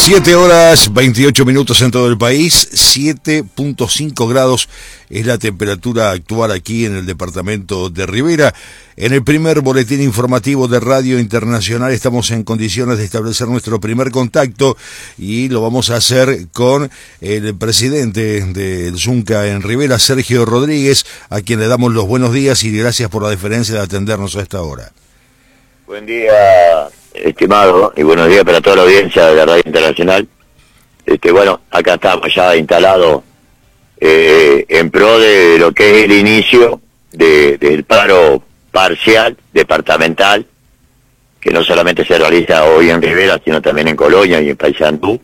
7:28 en todo el país, 7.5 grados es la temperatura actual aquí en el departamento de Rivera. En el primer boletín informativo de Radio Internacional estamos en condiciones de establecer nuestro primer contacto y lo vamos a hacer con el presidente del Zunca en Rivera, Sergio Rodríguez, a quien le damos los buenos días y gracias por la deferencia de atendernos a esta hora. Buen día, estimado, y buenos días para toda la audiencia de la Radio Internacional. Bueno, acá estamos ya instalados en pro de lo que es el inicio del paro parcial departamental, que no solamente se realiza hoy en Rivera, sino también en Colonia y en Paysandú,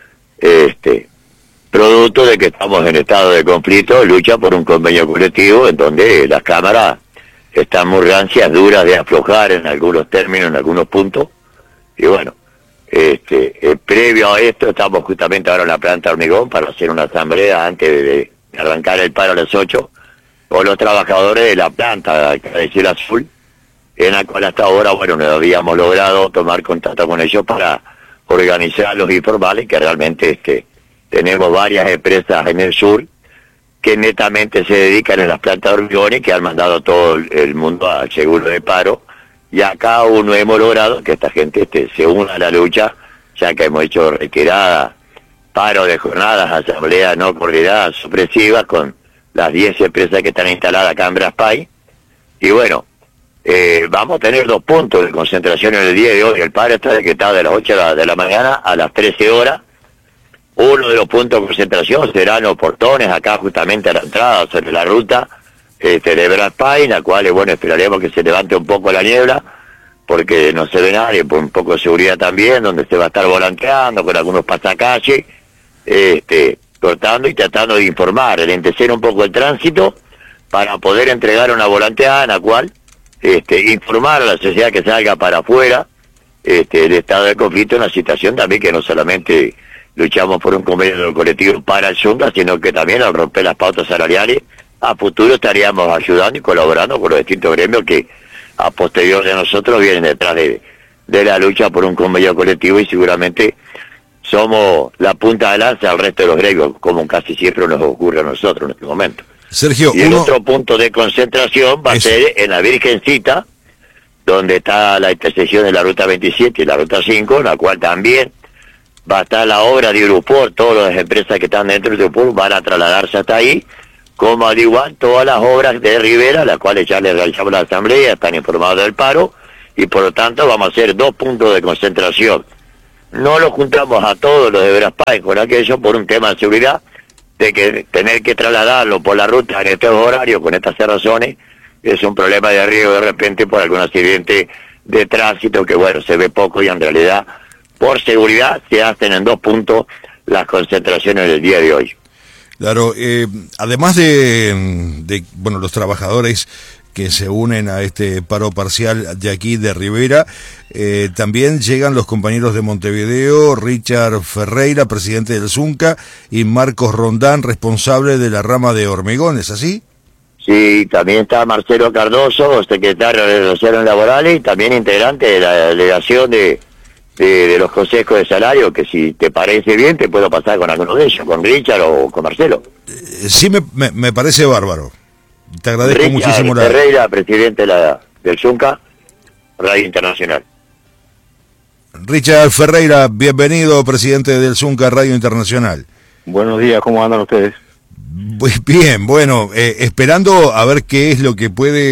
producto de que estamos en estado de conflicto, lucha por un convenio colectivo en donde las cámaras están muy rancias, duras de aflojar en algunos términos, en algunos puntos, y bueno, previo a esto estamos justamente ahora en la planta hormigón para hacer una asamblea antes de arrancar el paro a las 8, con los trabajadores de la planta de Cielo Azul, en la cual hasta ahora, bueno, no habíamos logrado tomar contacto con ellos para organizarlos y informales, que realmente tenemos varias empresas en el sur que netamente se dedican en las plantas de hormigón y que han mandado todo el mundo al seguro de paro, y acá aún no hemos logrado que esta gente se una a la lucha, ya que hemos hecho retirada, paro de jornadas, asambleas no coordinadas, supresivas, con las 10 empresas que están instaladas acá en Braspay, y bueno, vamos a tener 2 puntos de concentración en el día de hoy. El paro está decretado de las 8 de la mañana a las 13 horas, uno de los puntos de concentración serán los portones, acá justamente a la entrada, sobre la ruta de Braspay, en la cual, bueno, esperaremos que se levante un poco la niebla, porque no se ve nadie, por un poco de seguridad también, donde se va a estar volanteando con algunos pasacalles, cortando y tratando de informar, enlentecer un poco el tránsito, para poder entregar una volanteada en la cual informar a la sociedad que salga para afuera el estado de conflicto, en una situación también que no solamente luchamos por un convenio colectivo para el Zunca, sino que también al romper las pautas salariales, a futuro estaríamos ayudando y colaborando con los distintos gremios que a posterior de nosotros vienen detrás de la lucha por un convenio colectivo, y seguramente somos la punta de lanza al resto de los gremios, como casi siempre nos ocurre a nosotros en este momento. Sergio, y el otro punto de concentración va a ser en la Virgencita, donde está la intersección de la Ruta 27 y la Ruta 5, en la cual también va a estar la obra de Urupor. Todas las empresas que están dentro de Urupor van a trasladarse hasta ahí, como al igual todas las obras de Rivera, las cuales ya les realizamos la asamblea, están informados del paro, y por lo tanto vamos a hacer 2 puntos de concentración. No los juntamos a todos los de Braspay con aquello por un tema de seguridad, de que tener que trasladarlo por la ruta en estos horarios, con estas cerrazones, es un problema de riesgo de repente por algún accidente de tránsito, que bueno, se ve poco, y en realidad por seguridad se hacen en 2 puntos las concentraciones del día de hoy. Claro, además de bueno, los trabajadores que se unen a este paro parcial de aquí de Rivera, también llegan los compañeros de Montevideo, Richard Ferreira, presidente del Zunca, y Marcos Rondán, responsable de la rama de hormigón, ¿es así? Sí, también está Marcelo Cardoso, secretario de Relaciones Laborales, y también integrante de la delegación de los consejos de salario, que si te parece bien te puedo pasar con alguno de ellos, con Richard o con Marcelo. Sí, me parece bárbaro. Te agradezco Richard muchísimo. Ferreira, presidente del Zunca, Radio Internacional. Richard Ferreira, bienvenido, presidente del Zunca, Radio Internacional. Buenos días, ¿cómo andan ustedes? Bien, bueno, esperando a ver qué es lo que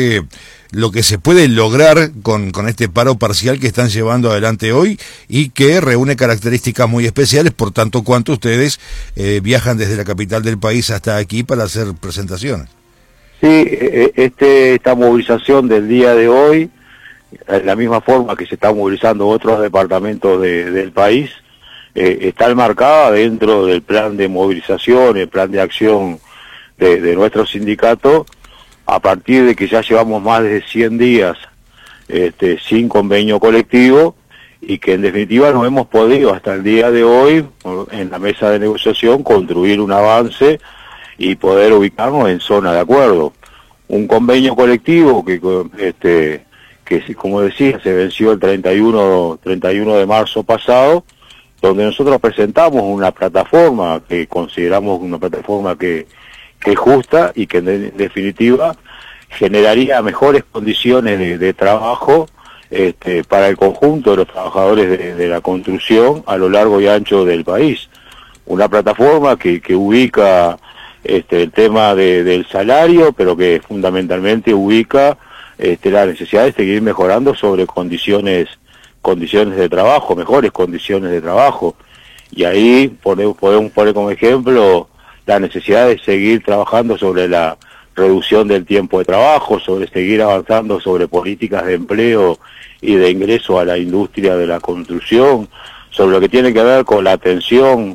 se puede lograr con este paro parcial que están llevando adelante hoy, y que reúne características muy especiales, por tanto cuanto ustedes viajan desde la capital del país hasta aquí para hacer presentaciones. Sí, esta movilización del día de hoy, de la misma forma que se están movilizando otros departamentos del país, está enmarcada dentro del plan de movilización, el plan de acción de nuestro sindicato, a partir de que ya llevamos más de 100 días sin convenio colectivo, y que en definitiva no hemos podido hasta el día de hoy, en la mesa de negociación, construir un avance y poder ubicarnos en zona de acuerdo. Un convenio colectivo que como decía, se venció el 31 de marzo pasado, donde nosotros presentamos una plataforma que consideramos una plataforma que es justa y que en definitiva generaría mejores condiciones de trabajo para el conjunto de los trabajadores de la construcción a lo largo y ancho del país. Una plataforma que ubica el tema del salario, pero que fundamentalmente ubica la necesidad de seguir mejorando sobre condiciones de trabajo, mejores condiciones de trabajo. Y ahí podemos poner como ejemplo la necesidad de seguir trabajando sobre la reducción del tiempo de trabajo, sobre seguir avanzando sobre políticas de empleo y de ingreso a la industria de la construcción, sobre lo que tiene que ver con la atención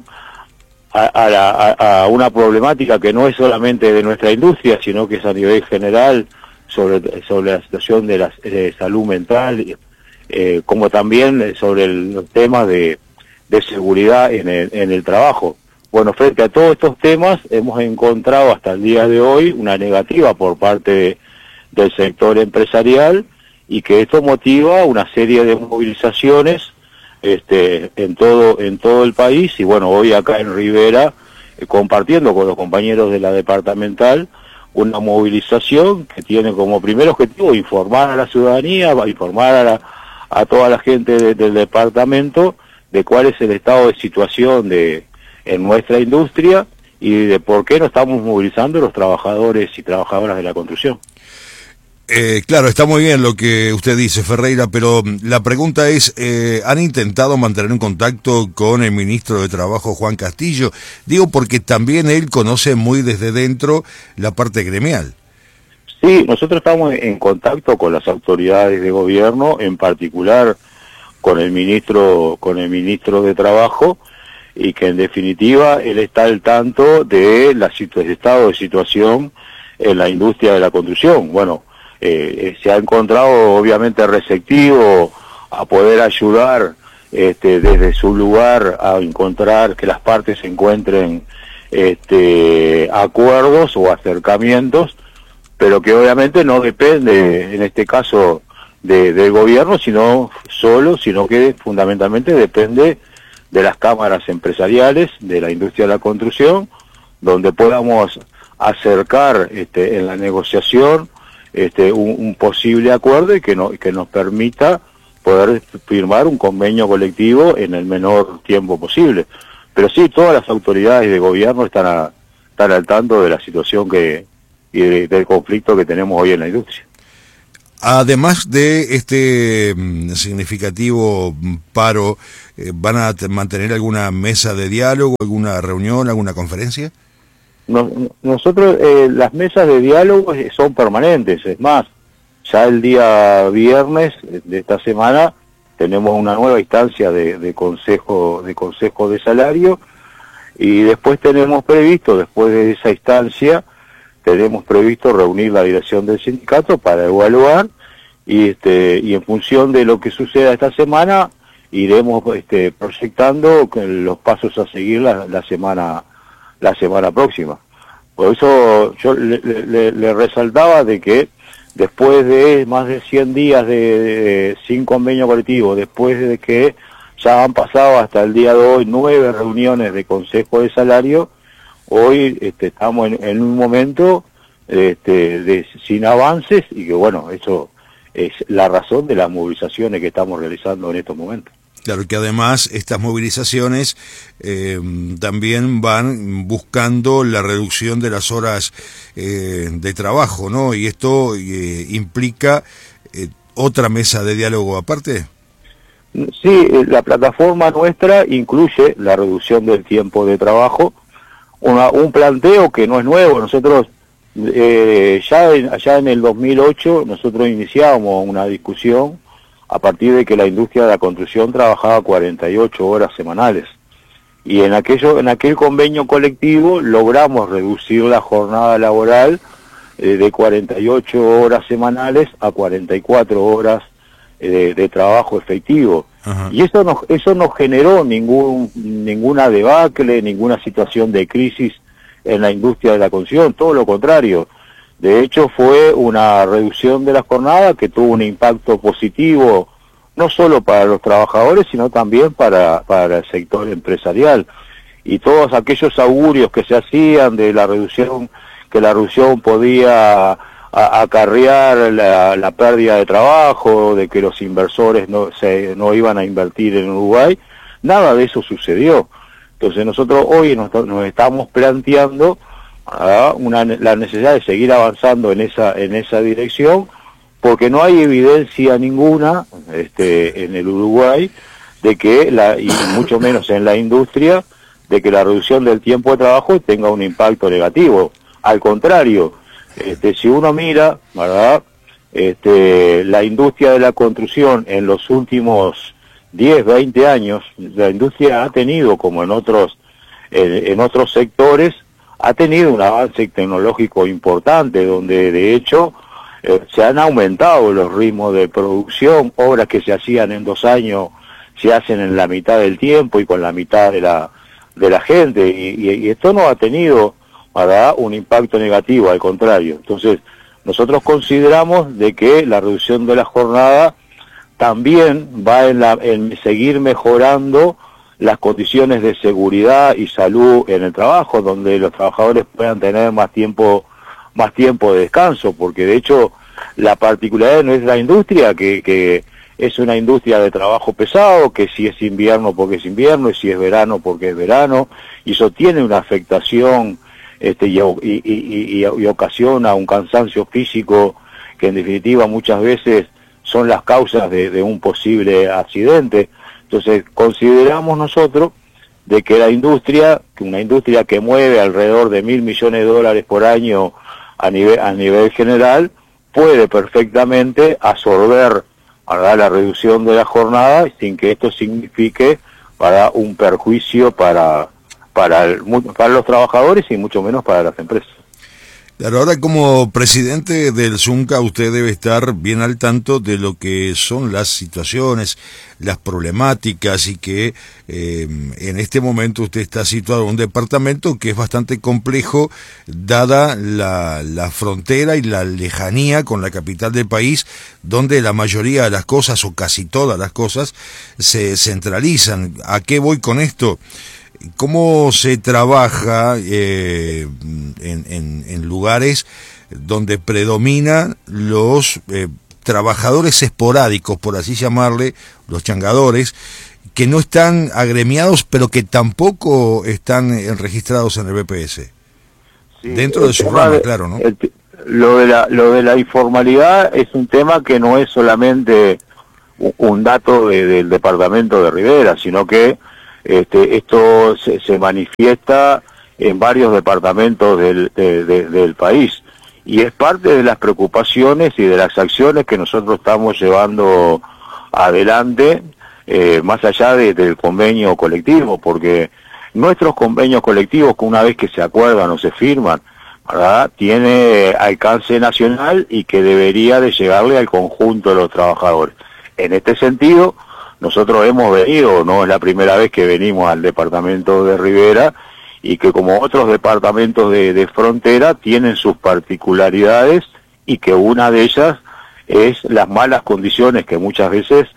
a una problemática que no es solamente de nuestra industria, sino que es a nivel general sobre la situación de la salud mental, como también sobre los temas de seguridad en el trabajo. Bueno, frente a todos estos temas hemos encontrado hasta el día de hoy una negativa por parte del sector empresarial, y que esto motiva una serie de movilizaciones en todo el país. Y bueno, hoy acá en Rivera, compartiendo con los compañeros de la departamental una movilización que tiene como primer objetivo informar a la ciudadanía, informar a toda la gente del departamento de cuál es el estado de situación en nuestra industria y de por qué no estamos movilizando los trabajadores y trabajadoras de la construcción. Claro, está muy bien lo que usted dice, Ferreira, pero la pregunta es, ¿han intentado mantener un contacto con el ministro de Trabajo, Juan Castillo? Digo porque también él conoce muy desde dentro la parte gremial. Sí, nosotros estamos en contacto con las autoridades de gobierno, en particular con el ministro de Trabajo, y que en definitiva él está al tanto de el estado de situación en la industria de la construcción. Bueno, se ha encontrado obviamente receptivo a poder ayudar desde su lugar a encontrar que las partes encuentren acuerdos o acercamientos, pero que obviamente no depende en este caso del gobierno sino que fundamentalmente depende de las cámaras empresariales de la industria de la construcción, donde podamos acercar en la negociación un posible acuerdo y que nos permita poder firmar un convenio colectivo en el menor tiempo posible. Pero sí, todas las autoridades de gobierno están al tanto de la situación y del conflicto que tenemos hoy en la industria. Además de este significativo paro, ¿van a mantener alguna mesa de diálogo, alguna reunión, alguna conferencia? Nosotros las mesas de diálogo son permanentes. Es más, ya el día viernes de esta semana tenemos una nueva instancia de consejo de salario, y después después de esa instancia tenemos previsto reunir la dirección del sindicato para evaluar y en función de lo que suceda esta semana iremos proyectando los pasos a seguir la semana próxima. Por eso yo le resaltaba de que después de más de 100 días sin convenio colectivo, después de que ya han pasado hasta el día de hoy 9 reuniones de consejo de salario, hoy estamos en un momento sin avances, y que bueno, eso es la razón de las movilizaciones que estamos realizando en estos momentos. Claro, que además estas movilizaciones también van buscando la reducción de las horas de trabajo, ¿no? Y esto implica otra mesa de diálogo aparte. Sí, la plataforma nuestra incluye la reducción del tiempo de trabajo, un planteo que no es nuevo. Nosotros allá en el 2008 nosotros iniciábamos una discusión a partir de que la industria de la construcción trabajaba 48 horas semanales, y en aquel convenio colectivo logramos reducir la jornada laboral de 48 horas semanales a 44 horas de trabajo efectivo. Ajá. Y eso no generó ninguna debacle, ninguna situación de crisis en la industria de la construcción, todo lo contrario. De hecho, fue una reducción de la jornada que tuvo un impacto positivo no solo para los trabajadores, sino también para el sector empresarial. Y todos aquellos augurios que se hacían de la reducción, que la reducción podía acarrear la pérdida de trabajo, de que los inversores no iban a invertir en Uruguay, nada de eso sucedió. Entonces nosotros hoy nos estamos planteando la necesidad de seguir avanzando en esa dirección, porque no hay evidencia ninguna en el Uruguay de que y mucho menos en la industria, de que la reducción del tiempo de trabajo tenga un impacto negativo. Al contrario, si uno mira, ¿verdad?, la industria de la construcción en los últimos 10, 20 años, la industria ha tenido, como en otros sectores, ha tenido un avance tecnológico importante, donde de hecho se han aumentado los ritmos de producción, obras que se hacían en 2 años se hacen en la mitad del tiempo y con la mitad de la gente, y esto no ha tenido, ¿verdad?, un impacto negativo, al contrario. Entonces, nosotros consideramos de que la reducción de la jornada también va en seguir mejorando las condiciones de seguridad y salud en el trabajo, donde los trabajadores puedan tener más tiempo de descanso, porque de hecho la particularidad de nuestra industria, que es una industria de trabajo pesado, que si es invierno porque es invierno, y si es verano porque es verano, y eso tiene una afectación y ocasiona un cansancio físico que en definitiva muchas veces son las causas de un posible accidente. Entonces consideramos nosotros de que una industria que mueve alrededor de $1.000 millones por año a nivel general, puede perfectamente absorber, ¿verdad?, la reducción de la jornada sin que esto signifique un perjuicio para los trabajadores y mucho menos para las empresas. Claro, ahora como presidente del ZUNCA usted debe estar bien al tanto de lo que son las situaciones, las problemáticas, y que en este momento usted está situado en un departamento que es bastante complejo dada la frontera y la lejanía con la capital del país, donde la mayoría de las cosas o casi todas las cosas se centralizan. ¿A qué voy con esto? ¿Cómo se trabaja en lugares donde predominan los trabajadores esporádicos, por así llamarle, los changadores, que no están agremiados, pero que tampoco están registrados en el BPS? Sí, dentro de su rama, claro, ¿no? Lo de la informalidad es un tema que no es solamente un dato del departamento de Rivera, sino que esto se manifiesta en varios departamentos del país, y es parte de las preocupaciones y de las acciones que nosotros estamos llevando adelante, más allá del convenio colectivo, porque nuestros convenios colectivos, que una vez que se acuerdan o se firman, ¿verdad?, tiene alcance nacional y que debería de llegarle al conjunto de los trabajadores. En este sentido, nosotros hemos venido, no es la primera vez que venimos al departamento de Rivera, y que como otros departamentos de frontera tienen sus particularidades, y que una de ellas es las malas condiciones que muchas veces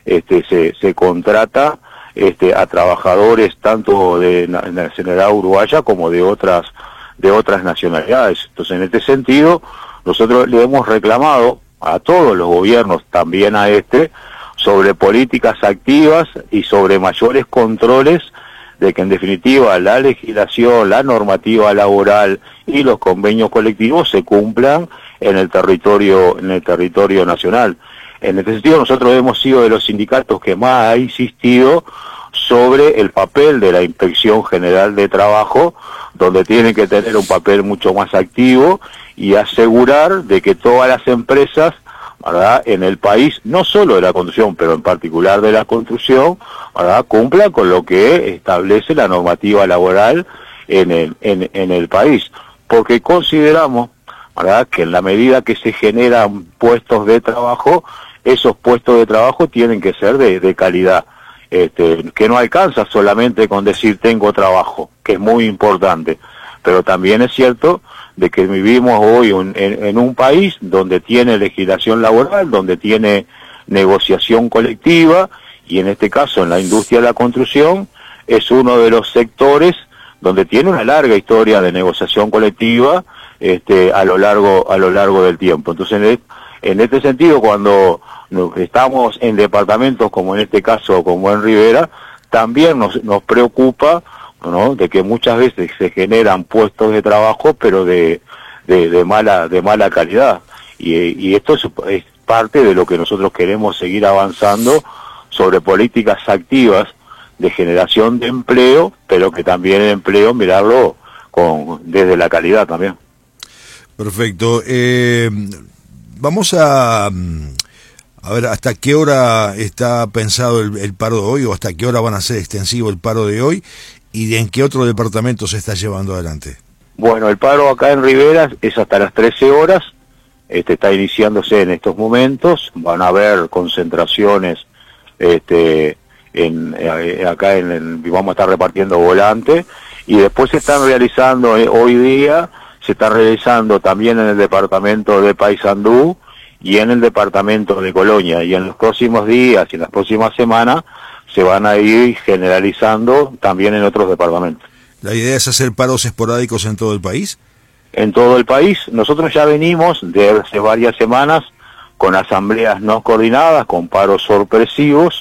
se contrata a trabajadores tanto de nacionalidad uruguaya como de otras nacionalidades. Entonces, en este sentido, nosotros le hemos reclamado a todos los gobiernos, también a sobre políticas activas y sobre mayores controles, de que en definitiva la legislación, la normativa laboral y los convenios colectivos se cumplan en el territorio nacional. En este sentido, nosotros hemos sido de los sindicatos que más ha insistido sobre el papel de la Inspección General de Trabajo, donde tiene que tener un papel mucho más activo y asegurar de que todas las empresas, ¿verdad?, en el país, no solo de la construcción, pero en particular de la construcción, ¿verdad?, cumplan con lo que establece la normativa laboral en el país. Porque consideramos, ¿verdad?, que en la medida que se generan puestos de trabajo, esos puestos de trabajo tienen que ser de calidad. Que no alcanza solamente con decir tengo trabajo, que es muy importante, pero también es cierto de que vivimos hoy en un país donde tiene legislación laboral, donde tiene negociación colectiva, y en este caso en la industria de la construcción es uno de los sectores donde tiene una larga historia de negociación colectiva a lo largo del tiempo. Entonces, en este sentido, cuando estamos en departamentos como en este caso, como en Rivera, también nos preocupa, ¿no?, de que muchas veces se generan puestos de trabajo, pero de mala calidad. Y esto es parte de lo que nosotros queremos seguir avanzando sobre políticas activas de generación de empleo, pero que también el empleo mirarlo desde la calidad también. Perfecto. Vamos a ver hasta qué hora está pensado el paro de hoy, o hasta qué hora van a ser extensivo el paro de hoy, y en qué otro departamento se está llevando adelante. Bueno, el paro acá en Rivera es hasta las 13 horas, está iniciándose en estos momentos, van a haber concentraciones acá vamos a estar repartiendo volantes, y después se están realizando hoy día, se está realizando también en el departamento de Paysandú y en el departamento de Colonia, y en los próximos días y en las próximas semanas se van a ir generalizando también en otros departamentos. ¿La idea es hacer paros esporádicos en todo el país? En todo el país. Nosotros ya venimos de hace varias semanas con asambleas no coordinadas, con paros sorpresivos,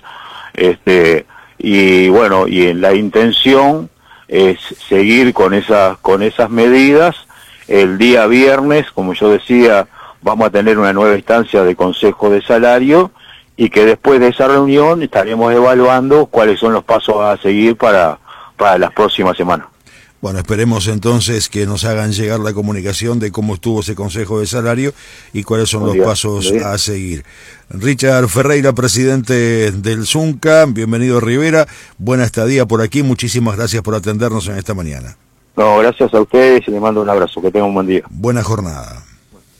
y bueno, y la intención es seguir con esas medidas. El día viernes, como yo decía, vamos a tener una nueva instancia de consejo de salario, y que después de esa reunión estaremos evaluando cuáles son los pasos a seguir para las próximas semanas. Bueno, esperemos entonces que nos hagan llegar la comunicación de cómo estuvo ese consejo de salario y cuáles son los pasos a seguir. Richard Ferreira, presidente del Zunca, bienvenido a Rivera, buena estadía por aquí, muchísimas gracias por atendernos en esta mañana. No, gracias a ustedes y les mando un abrazo, que tengan un buen día. Buena jornada.